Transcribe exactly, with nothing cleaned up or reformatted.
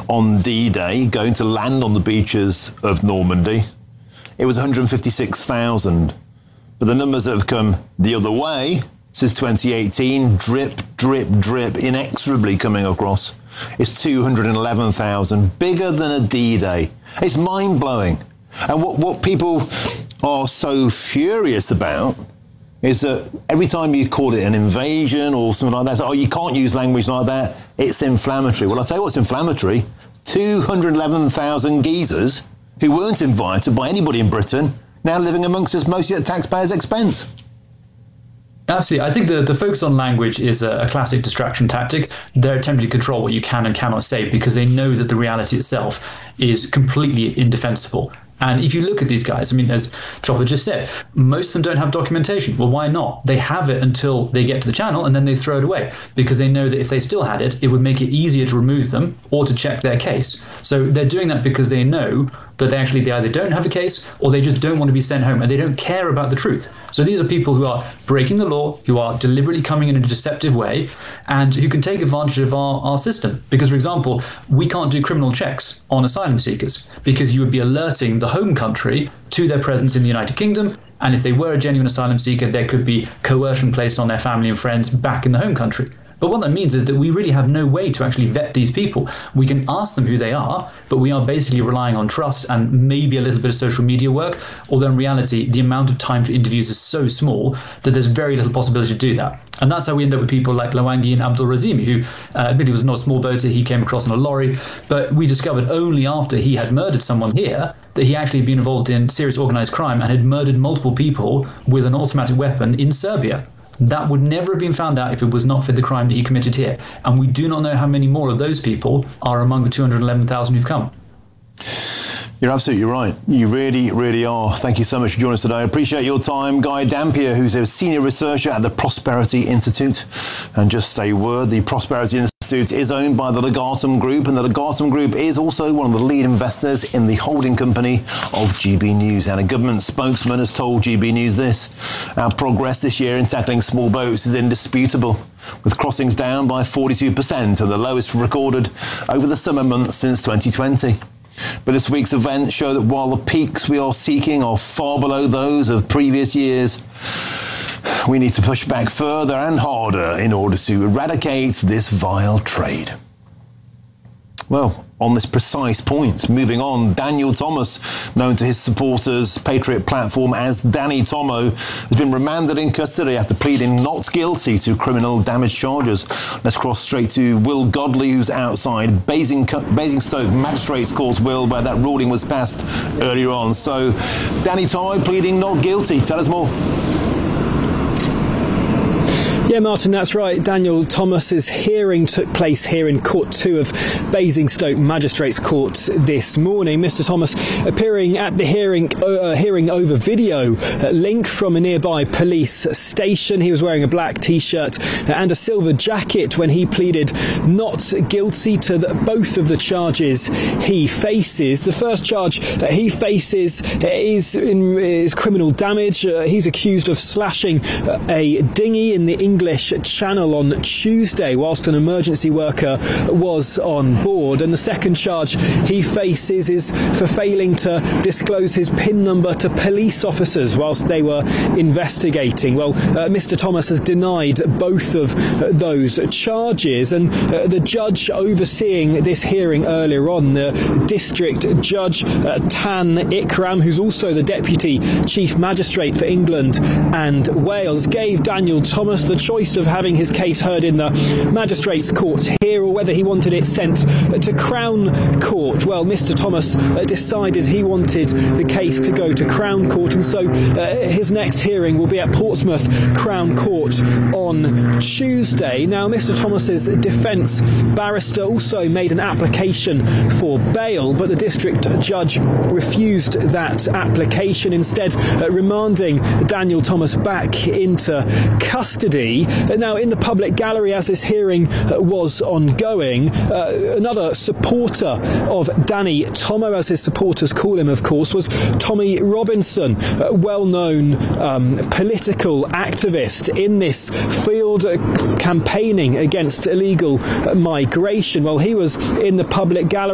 on D-Day going to land on the beaches of Normandy, it was one hundred fifty-six thousand. But the numbers that have come the other way since twenty eighteen, drip, drip, drip, inexorably coming across, is two hundred eleven thousand, bigger than a D-Day. It's mind-blowing. And what, what people are so furious about is that every time you call it an invasion or something like that, so, oh, you can't use language like that, it's inflammatory. Well, I'll tell you what's inflammatory. two hundred eleven thousand geezers who weren't invited by anybody in Britain now living amongst us, mostly at taxpayers' expense. Absolutely. I think the, the focus on language is a, a classic distraction tactic. They're attempting to control what you can and cannot say because they know that the reality itself is completely indefensible. And if you look at these guys, I mean, as Chopper just said, most of them don't have documentation. Well, why not? They have it until they get to the channel and then they throw it away because they know that if they still had it, it would make it easier to remove them or to check their case. So they're doing that because they know that they actually they either don't have a case or they just don't want to be sent home and they don't care about the truth. So these are people who are breaking the law, who are deliberately coming in a deceptive way and who can take advantage of our, our system. Because, for example, we can't do criminal checks on asylum seekers because you would be alerting the home country to their presence in the United Kingdom. And if they were a genuine asylum seeker, there could be coercion placed on their family and friends back in the home country. But what that means is that we really have no way to actually vet these people. We can ask them who they are, but we are basically relying on trust and maybe a little bit of social media work, although in reality, the amount of time for interviews is so small that there's very little possibility to do that. And that's how we end up with people like Lwangi and Abdul Razimi, who uh, admittedly was not a small boater. He came across on a lorry, but we discovered only after he had murdered someone here that he actually had been involved in serious organized crime and had murdered multiple people with an automatic weapon in Serbia. That would never have been found out if it was not for the crime that he committed here. And we do not know how many more of those people are among the two hundred eleven thousand who've come. You're absolutely right. You really, really are. Thank you so much for joining us today. I appreciate your time. Guy Dampier, who's a senior researcher at the Prosperity Institute. And just a word, the Prosperity Institute is owned by the Legatum Group, and the Legatum Group is also one of the lead investors in the holding company of G B News. And a government spokesman has told G B News this: our progress this year in tackling small boats is indisputable, with crossings down by forty-two percent and the lowest recorded over the summer months since twenty twenty. But this week's events show that while the peaks we are seeking are far below those of previous years, we need to push back further and harder in order to eradicate this vile trade. Well, on this precise point, moving on, Daniel Thomas, known to his supporters' Patriot platform as Danny Tomo, has been remanded in custody after pleading not guilty to criminal damage charges. Let's cross straight to Will Godley, who's outside Basing, Basingstoke Magistrates Court, Will, where that ruling was passed earlier on. So, Danny Tomo pleading not guilty. Tell us more. Yeah, Martin, that's right. Daniel Thomas's hearing took place here in Court two of Basingstoke Magistrates Court this morning. Mister Thomas appearing at the hearing uh, hearing over video uh, link from a nearby police station. He was wearing a black T-shirt and a silver jacket when he pleaded not guilty to the, both of the charges he faces. The first charge uh, he faces is, in, is criminal damage. Uh, he's accused of slashing uh, a dinghy in the English Channel on Tuesday whilst an emergency worker was on board. And the second charge he faces is for failing to disclose his PIN number to police officers whilst they were investigating. Well, uh, Mister Thomas has denied both of uh, those charges, and uh, the judge overseeing this hearing earlier on, the District Judge uh, Tan Ikram, who's also the Deputy Chief Magistrate for England and Wales, gave Daniel Thomas the choice of having his case heard in the Magistrates Court here or whether he wanted it sent to Crown Court. Well, Mister Thomas uh, decided he wanted the case to go to Crown Court, and so uh, his next hearing will be at Portsmouth Crown Court on Tuesday. Now, Mister Thomas's defence barrister also made an application for bail, but the district judge refused that application, instead uh, remanding Daniel Thomas back into custody. Now, in the public gallery as this hearing uh, was ongoing, uh, another supporter of Danny Tomo, as his supporters call him, of course, was Tommy Robinson, a well-known um, political activist in this field uh, campaigning against illegal uh, migration. Well, he was in the public gallery